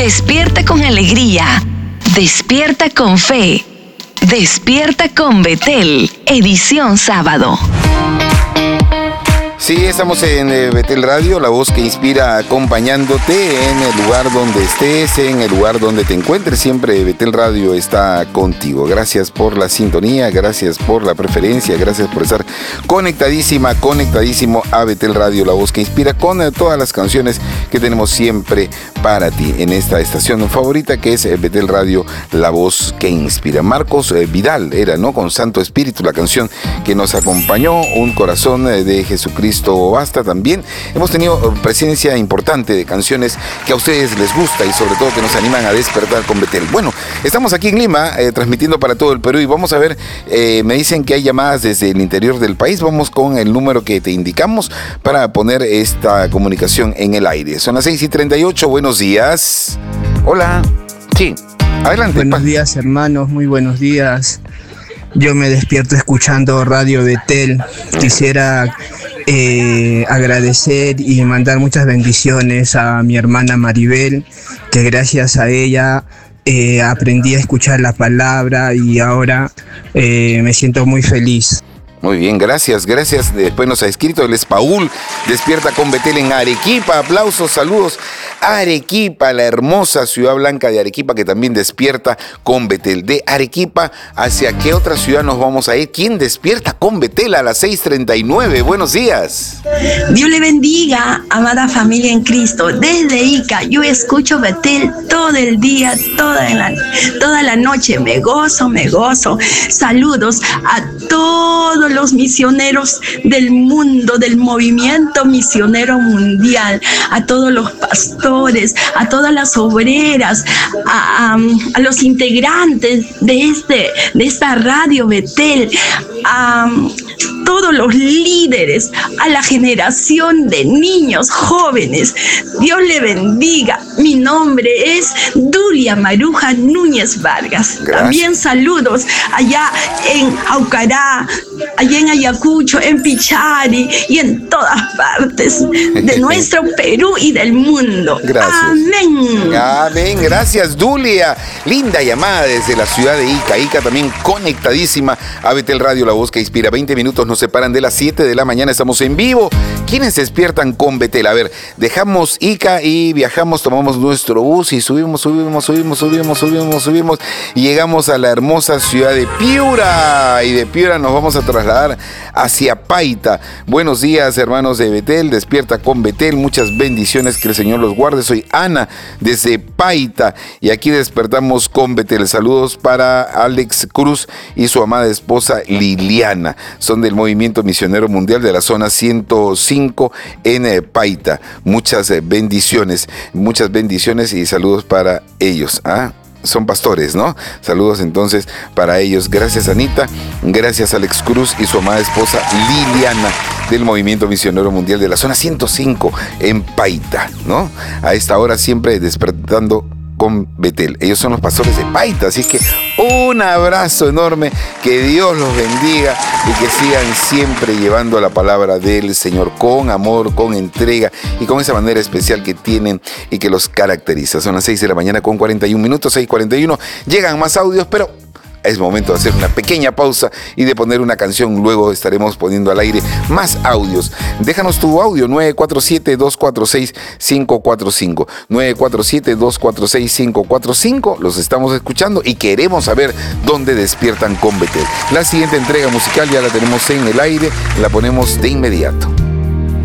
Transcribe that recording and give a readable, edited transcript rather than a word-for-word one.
Despierta con alegría. Despierta con fe. Despierta con Betel, edición sábado. Sí, estamos en Betel Radio, la voz que inspira, acompañándote en el lugar donde estés, en el lugar donde te encuentres. Siempre Betel Radio está contigo. Gracias por la sintonía, gracias por la preferencia, gracias por estar conectadísimo a Betel Radio, la voz que inspira, con todas las canciones que tenemos siempre para ti en esta estación favorita que es Betel Radio, la voz que inspira. Marcos Vidal era, ¿no? Con Santo Espíritu, la canción que nos acompañó, Un corazón de Jesucristo basta. También hemos tenido presencia importante de canciones que a ustedes les gusta y sobre todo que nos animan a despertar con Betel. Bueno, estamos aquí en Lima transmitiendo para todo el Perú y vamos a ver, me dicen que hay llamadas desde el interior del país. Vamos con el número que te indicamos para poner esta comunicación en el aire. Son las 6:38, buenos días. Hola. Sí, adelante. Buenos días, hermanos, muy buenos días. Yo me despierto escuchando Radio Betel. Quisiera agradecer y mandar muchas bendiciones a mi hermana Maribel, que gracias a ella aprendí a escuchar la palabra y ahora me siento muy feliz. Muy bien, gracias. Después nos ha escrito, él es Paul, despierta con Betel en Arequipa. Aplausos, saludos. Arequipa, la hermosa ciudad blanca de Arequipa que también despierta con Betel. De Arequipa, ¿hacia qué otra ciudad nos vamos a ir? ¿Quién despierta con Betel a las 6:39? Buenos días. Dios le bendiga, amada familia en Cristo. Desde Ica, yo escucho Betel todo el día, toda la noche. Me gozo. Saludos a todos los misioneros del mundo, del movimiento misionero mundial, a todos los pastores, a todas las obreras, a los integrantes de esta radio Betel, a todos los líderes, a la generación de niños jóvenes. Dios le bendiga. Mi nombre es Dulia Maruja Núñez Vargas. Gracias. También saludos allá en Aucará, allá en Ayacucho, en Pichari y en todas partes de nuestro Perú y del mundo. Gracias. Amén. Amén. Gracias, Dulia. Linda llamada desde la ciudad de Ica. Ica también conectadísima a Betel Radio, la voz que inspira. 20 minutos nos separan de las 7 de la mañana. Estamos en vivo. ¿Quiénes despiertan con Betel? A ver, dejamos Ica y viajamos, tomamos nuestro bus y subimos y llegamos a la hermosa ciudad de Piura. Y de Piura nos vamos a trasladar hacia Paita. Buenos días, hermanos de Betel. Despierta con Betel. Muchas bendiciones, que el Señor los guarde. Soy Ana desde Paita y aquí despertamos con Betel. Saludos para Alex Cruz y su amada esposa Liliana. Son del Movimiento Misionero Mundial de la zona 105 en Paita. Muchas bendiciones y saludos para ellos. Son pastores, ¿no? Saludos entonces para ellos. Gracias, Anita. Gracias, Alex Cruz y su amada esposa Liliana del Movimiento Misionero Mundial de la zona 105 en Paita, ¿no? A esta hora siempre despertando con Betel. Ellos son los pastores de Paita, así que un abrazo enorme, que Dios los bendiga y que sigan siempre llevando la palabra del Señor con amor, con entrega y con esa manera especial que tienen y que los caracteriza. Son las 6 de la mañana con 41 minutos, 6:41. Llegan más audios, pero es momento de hacer una pequeña pausa y de poner una canción. Luego estaremos poniendo al aire más audios. Déjanos tu audio, 947-246-545. 947-246-545. Los estamos escuchando y queremos saber dónde despiertan con Betel. La siguiente entrega musical ya la tenemos en el aire. La ponemos de inmediato.